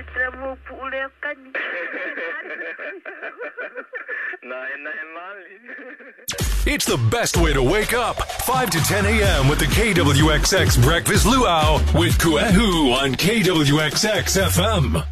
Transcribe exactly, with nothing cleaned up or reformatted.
It's the best way to wake up. five to ten a.m. with the K W X X Breakfast Luau with Kuehu on K W X X F M.